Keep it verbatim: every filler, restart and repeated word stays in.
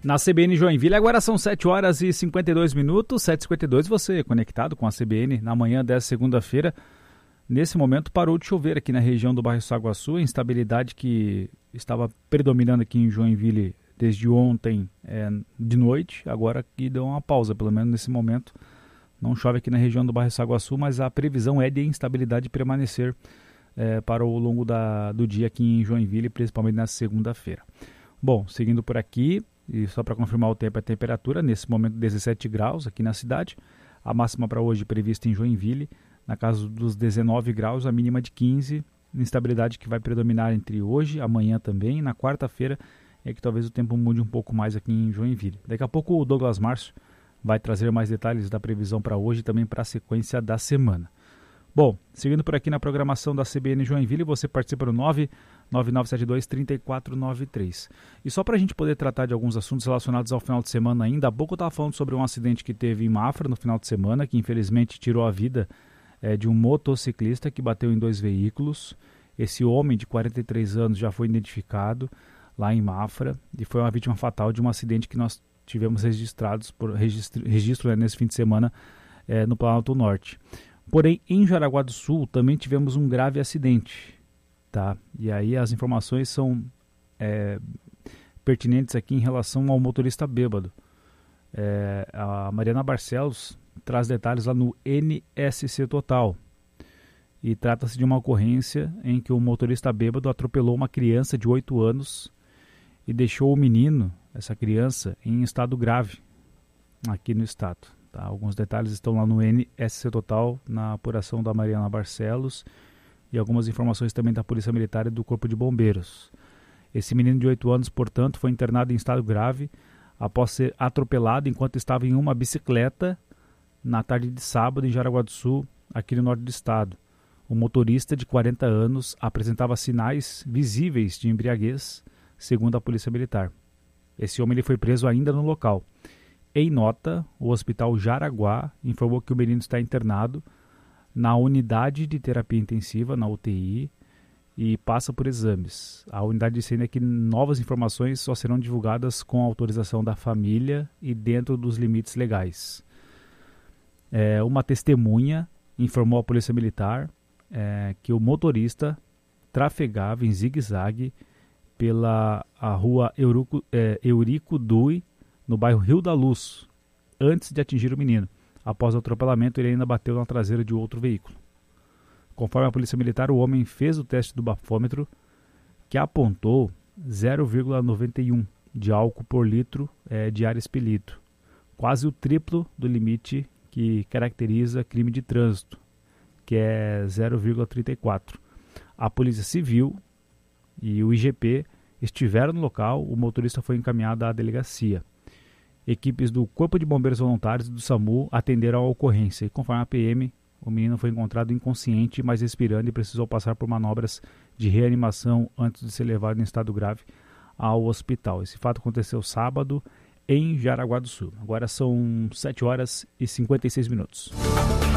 Na C B N Joinville, agora são sete horas e cinquenta e dois minutos, sete e cinquenta e dois, você conectado com a C B N na manhã dessa segunda-feira. Nesse momento parou de chover aqui na região do bairro Saguaçu, a instabilidade que estava predominando aqui em Joinville desde ontem é, de noite, agora que deu uma pausa, pelo menos nesse momento. Não chove aqui na região do bairro Saguaçu, mas a previsão é de instabilidade permanecer é, para o longo da, do dia aqui em Joinville, principalmente na segunda-feira. Bom, seguindo por aqui, e só para confirmar o tempo e a temperatura, nesse momento dezessete graus aqui na cidade, a máxima para hoje prevista em Joinville, na casa dos dezenove graus, a mínima de quinze, instabilidade que vai predominar entre hoje, amanhã também, e na quarta-feira é que talvez o tempo mude um pouco mais aqui em Joinville. Daqui a pouco o Douglas Márcio vai trazer mais detalhes da previsão para hoje e também para a sequência da semana. Bom, seguindo por aqui na programação da C B N Joinville, você participa no nove nove nove sete dois, três quatro nove três. E só para a gente poder tratar de alguns assuntos relacionados ao final de semana ainda, há pouco eu estava falando sobre um acidente que teve em Mafra no final de semana, que infelizmente tirou a vida é, de um motociclista que bateu em dois veículos. Esse homem de quarenta e três anos já foi identificado lá em Mafra e foi uma vítima fatal de um acidente que nós tivemos registrados por registro, registro né, nesse fim de semana é, no Planalto Norte. Porém, em Jaraguá do Sul também tivemos um grave acidente, tá? E aí as informações são é, pertinentes aqui em relação ao motorista bêbado. É, a Mariana Barcelos traz detalhes lá no N S C Total. E trata-se de uma ocorrência em que o motorista bêbado atropelou uma criança de oito anos e deixou o menino, essa criança, em estado grave aqui no estado. Tá, alguns detalhes estão lá no N S C Total, na apuração da Mariana Barcelos, e algumas informações também da Polícia Militar e do Corpo de Bombeiros. Esse menino de oito anos, portanto, foi internado em estado grave após ser atropelado enquanto estava em uma bicicleta na tarde de sábado em Jaraguá do Sul, aqui no norte do estado. O motorista de quarenta anos apresentava sinais visíveis de embriaguez, segundo a Polícia Militar. Esse homem ele foi preso ainda no local. Em nota, o Hospital Jaraguá informou que o menino está internado na unidade de terapia intensiva, na U T I, e passa por exames. A unidade disse ainda que novas informações só serão divulgadas com a autorização da família e dentro dos limites legais. É, uma testemunha informou à Polícia Militar é, que o motorista trafegava em zigue-zague pela a rua Eurico, é, Eurico Dui, no bairro Rio da Luz, antes de atingir o menino. Após o atropelamento, ele ainda bateu na traseira de outro veículo. Conforme a Polícia Militar, o homem fez o teste do bafômetro, que apontou zero vírgula noventa e um de álcool por litro é, de ar expelido, quase o triplo do limite que caracteriza crime de trânsito, que é zero vírgula trinta e quatro. A Polícia Civil e o I G P estiveram no local, o motorista foi encaminhado à delegacia. Equipes do Corpo de Bombeiros Voluntários e do SAMU atenderam a ocorrência e, conforme a P M, o menino foi encontrado inconsciente, mas respirando e precisou passar por manobras de reanimação antes de ser levado em estado grave ao hospital. Esse fato aconteceu sábado em Jaraguá do Sul. Agora são sete horas e cinquenta e seis minutos.